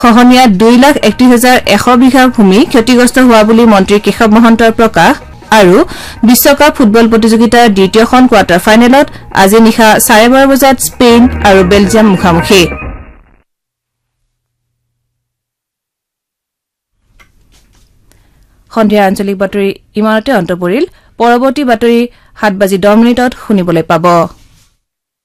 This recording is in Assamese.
খহনীয়াত 2,31,100 বিঘা ভূমি ক্ষতিগ্ৰস্ত হোৱা বুলি মন্ত্ৰী কেশৱ মহন্তৰ প্ৰকাশ আৰু বিশ্বকাপ ফুটবল প্ৰতিযোগিতাৰ দ্বিতীয়খন কোৱাৰ্টাৰ ফাইনেলত আজি নিশা 12:30 বজাত স্পেইন আৰু বেলজিয়াম মুখামুখি সন্ধিয়া আঞ্চলিক বাতৰি ইমানতে অন্ত পৰিল পৰৱৰ্তী বাতৰি 7:10 শুনিবলৈ পাব